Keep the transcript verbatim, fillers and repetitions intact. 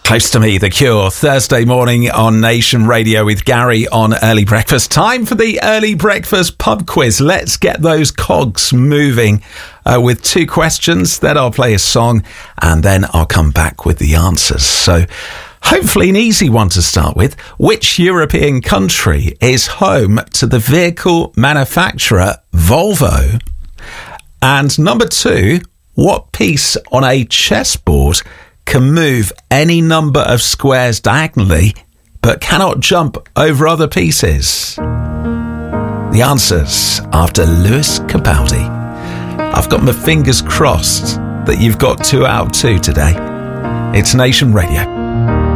Close to Me, The Cure, Thursday morning on Nation Radio with Gary on Early Breakfast. Time for the Early Breakfast pub quiz. Let's get those cogs moving uh, with two questions. Then I'll play a song and then I'll come back with the answers. So hopefully an easy one to start with. Which European country is home to the vehicle manufacturer Volvo? And number two, what piece on a chessboard can move any number of squares diagonally but cannot jump over other pieces? The answers after Lewis Capaldi. I've got my fingers crossed that you've got two out of two today. It's Nation Radio.